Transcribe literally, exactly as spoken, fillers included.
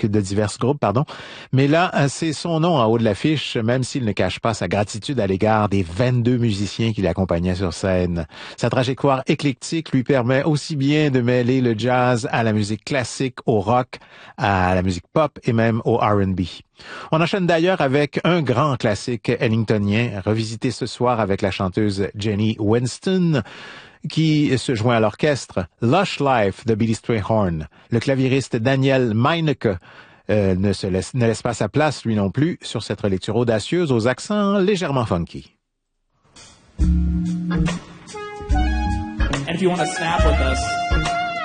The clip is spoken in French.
que de divers groupes, pardon. Mais là, c'est son nom en haut de l'affiche, même s'il ne cache pas sa gratitude à l'égard des vingt-deux musiciens qui l'accompagnaient sur scène. Sa trajectoire éclectique lui permet aussi bien de mêler le jazz à la musique classique, au rock, à la musique pop et même au R and B. On enchaîne d'ailleurs avec un grand classique ellingtonien, revisité ce soir avec la chanteuse Jenny Winston, qui se joint à l'orchestre, Lush Life de Billy Strayhorn. Le claviériste Daniel Meinecke euh, ne, se laisse, ne laisse pas sa place, lui non plus, sur cette relecture audacieuse aux accents légèrement funky. And if you want to snap with us,